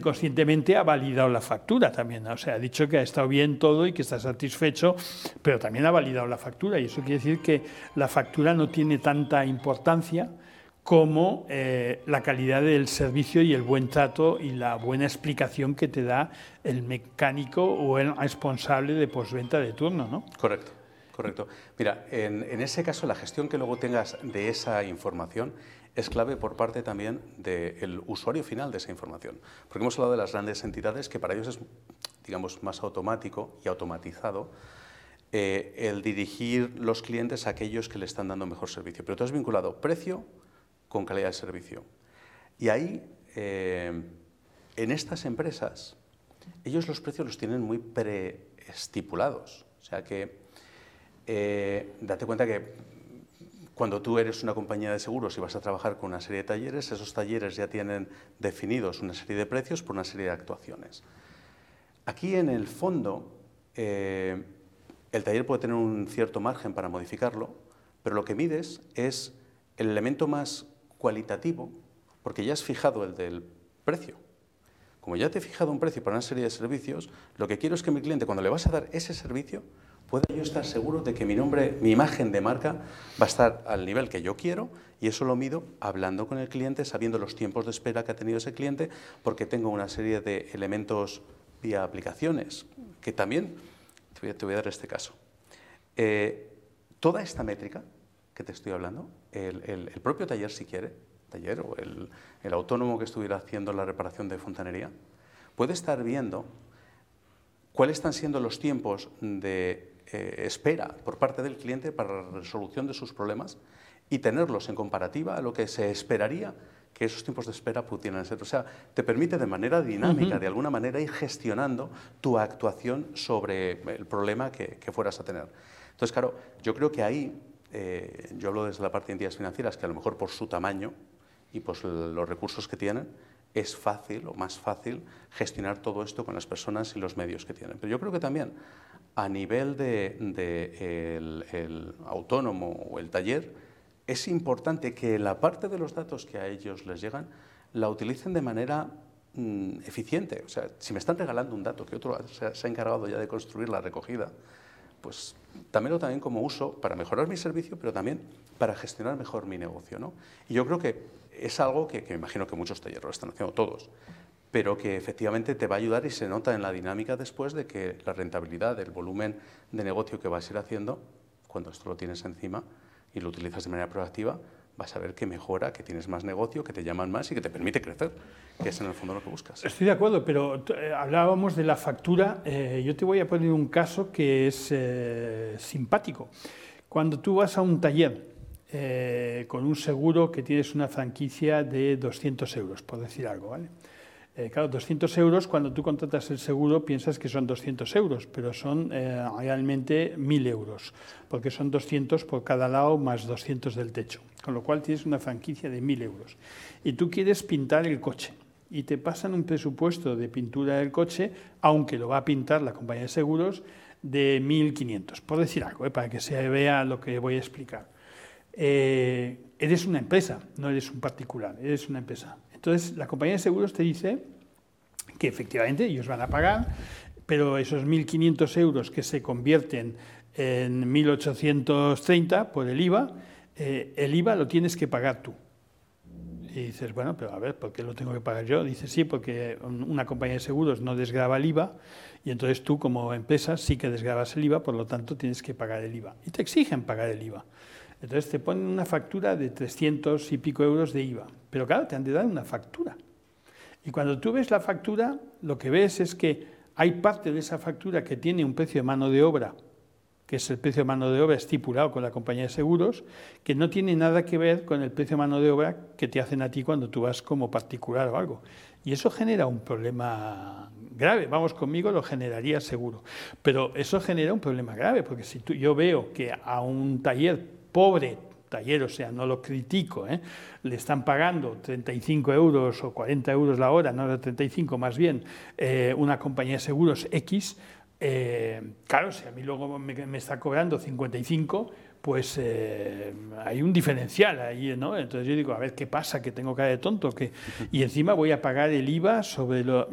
inconscientemente ha validado la factura también. O sea, ha dicho que ha estado bien todo y que está satisfecho, pero también ha validado la factura. Y eso quiere decir que la factura no tiene tanta importancia como la calidad del servicio y el buen trato y la buena explicación que te da el mecánico o el responsable de postventa de turno, ¿no? Correcto, correcto. Mira, en ese caso la gestión que luego tengas de esa información es clave por parte también del usuario final de esa información. Porque hemos hablado de las grandes entidades que para ellos es, digamos, más automático y automatizado el dirigir los clientes a aquellos que le están dando mejor servicio. Pero tú has vinculado precio con calidad de servicio. Y ahí, en estas empresas, ellos los precios los tienen muy preestipulados. O sea que, date cuenta que cuando tú eres una compañía de seguros y vas a trabajar con una serie de talleres, esos talleres ya tienen definidos una serie de precios por una serie de actuaciones. Aquí, en el fondo, el taller puede tener un cierto margen para modificarlo, pero lo que mides es el elemento más cualitativo, porque ya has fijado el del precio. Como ya te he fijado un precio para una serie de servicios, lo que quiero es que mi cliente, cuando le vas a dar ese servicio, pueda yo estar seguro de que mi nombre, mi imagen de marca va a estar al nivel que yo quiero, y eso lo mido hablando con el cliente, sabiendo los tiempos de espera que ha tenido ese cliente, porque tengo una serie de elementos vía aplicaciones, que también te voy a dar este caso. Toda esta métrica que te estoy hablando, el propio taller, si quiere, taller o el autónomo que estuviera haciendo la reparación de fontanería, puede estar viendo cuáles están siendo los tiempos de espera por parte del cliente para la resolución de sus problemas y tenerlos en comparativa a lo que se esperaría que esos tiempos de espera pudieran ser. O sea, te permite de manera dinámica, de alguna manera, ir gestionando tu actuación sobre el problema que fueras a tener. Entonces, claro, yo creo que ahí, yo hablo desde la parte de entidades financieras, que a lo mejor por su tamaño y pues los recursos que tienen, es fácil o más fácil gestionar todo esto con las personas y los medios que tienen. Pero yo creo que también a nivel el autónomo o el taller, es importante que la parte de los datos que a ellos les llegan la utilicen de manera eficiente. O sea, si me están regalando un dato que otro se ha encargado ya de construir la recogida, pues también como uso para mejorar mi servicio, pero también para gestionar mejor mi negocio, ¿no? Y yo creo que es algo que me imagino que muchos talleres lo están haciendo todos, pero que efectivamente te va a ayudar y se nota en la dinámica después de que la rentabilidad, el volumen de negocio que vas a ir haciendo, cuando esto lo tienes encima y lo utilizas de manera proactiva, vas a ver que mejora, que tienes más negocio, que te llaman más y que te permite crecer, que es en el fondo lo que buscas. Estoy de acuerdo, pero hablábamos de la factura. Yo te voy a poner un caso que es simpático. Cuando tú vas a un taller con un seguro que tienes una franquicia de 200 euros, por decir algo, ¿vale? Claro, 200 euros, cuando tú contratas el seguro piensas que son 200 euros, pero son realmente 1.000 euros, porque son 200 por cada lado más 200 del techo, con lo cual tienes una franquicia de 1.000 euros. Y tú quieres pintar el coche y te pasan un presupuesto de pintura del coche, aunque lo va a pintar la compañía de seguros, de 1.500, por decir algo, para que se vea lo que voy a explicar. Eres una empresa, no eres un particular, eres una empresa. Entonces, la compañía de seguros te dice que efectivamente ellos van a pagar, pero esos 1.500 euros que se convierten en 1.830 por el IVA lo tienes que pagar tú. Y dices, bueno, pero a ver, ¿por qué lo tengo que pagar yo? Dice, sí, porque una compañía de seguros no desgrava el IVA y entonces tú como empresa sí que desgravas el IVA, por lo tanto tienes que pagar el IVA. Y te exigen pagar el IVA. Entonces te ponen una factura de 300 y pico euros de IVA. Pero claro, te han de dar una factura. Y cuando tú ves la factura, lo que ves es que hay parte de esa factura que tiene un precio de mano de obra, que es el precio de mano de obra estipulado con la compañía de seguros, que no tiene nada que ver con el precio de mano de obra que te hacen a ti cuando tú vas como particular o algo. Y eso genera un problema grave. Vamos, conmigo lo generaría seguro. Pero eso genera un problema grave, porque si yo veo que a un pobre taller, o sea, no lo critico, le están pagando 35 euros o 40 euros la hora, no 35 más bien, una compañía de seguros X, claro, si a mí luego me está cobrando 55, pues hay un diferencial ahí, ¿no? Entonces yo digo, a ver, ¿qué pasa? ¿Que tengo cara de tonto? Y encima voy a pagar el IVA sobre lo...